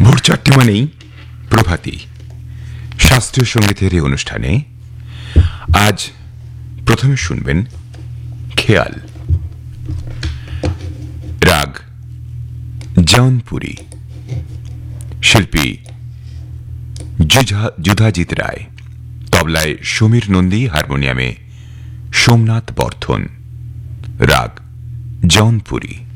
ভোর 4টে মানেই প্রভাতী শাস্ত্রীয় সঙ্গীতের এই অনুষ্ঠানে আজ প্রথমে শুনবেন খেয়াল, রাগ জৌনপুরী, শিল্পী যুধাজিৎ রায়, তবলায় সমীর নন্দী, হারমোনিয়ামে সোমনাথ বর্ধন, রাগ জৌনপুরী।